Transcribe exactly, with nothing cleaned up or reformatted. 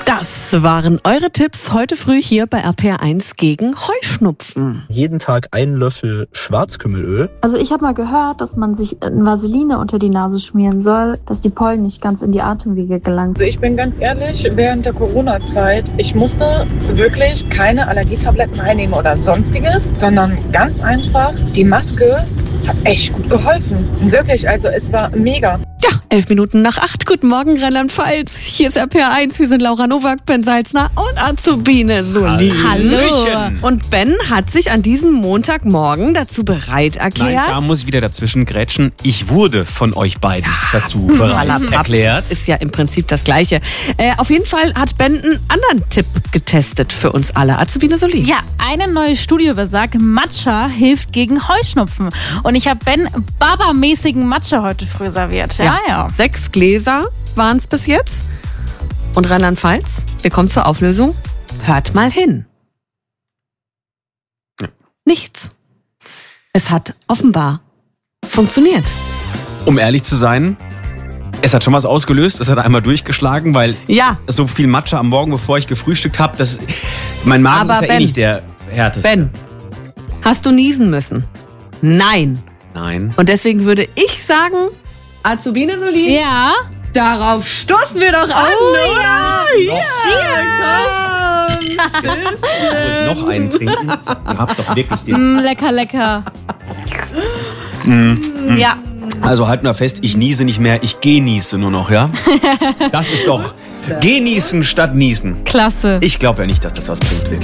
Das waren eure Tipps heute früh hier bei R P R eins gegen Heuschnupfen. Jeden Tag einen Löffel Schwarzkümmelöl. Also ich habe mal gehört, dass man sich Vaseline unter die Nase schmieren soll, dass die Pollen nicht ganz in die Atemwege gelangen. Also ich bin ganz ehrlich, während der Corona-Zeit, ich musste wirklich keine Allergietabletten einnehmen oder sonstiges, sondern ganz einfach, die Maske hat echt gut geholfen. Wirklich, also es war mega. Ja, elf Minuten nach acht. Guten Morgen, Rheinland-Pfalz. Hier ist R P R eins. Wir sind Laura Nowak, Ben Salzner und Azubine Solin. Hallo. Und Ben hat sich an diesem Montagmorgen dazu bereit erklärt. Nein, da muss ich wieder dazwischen grätschen. Ich wurde von euch beiden dazu bereit erklärt. Ist ja im Prinzip das Gleiche. Äh, auf jeden Fall hat Ben einen anderen Tipp getestet für uns alle. Azubine Solin. Ja, eine neue Studie besagt, Matcha hilft gegen Heuschnupfen. Und ich habe Ben Baba-mäßigen Matcha heute früh serviert. Ja, ja. Sechs Gläser waren es bis jetzt. Und Rheinland-Pfalz, wir kommen zur Auflösung. Hört mal hin. Ja. Nichts. Es hat offenbar funktioniert. Um ehrlich zu sein, es hat schon was ausgelöst. Es hat einmal durchgeschlagen, weil Ja. so viel Matcha am Morgen, bevor ich gefrühstückt habe, das mein Magen Aber ist ja Ben, eh nicht der härteste. Ben, hast du niesen müssen? Nein. Nein. Und deswegen würde ich sagen, Azubine Solin, Ja. darauf stoßen wir doch an, Oh, oder? Ja. Ja, Muss ich noch einen trinken? Ihr habt doch wirklich den. Mm, lecker, lecker. Mm. Ja. Also halten wir fest, ich niese nicht mehr, ich genieße nur noch, ja? Das ist doch genießen statt niesen. Klasse. Ich glaube ja nicht, dass das was bringt, wirklich.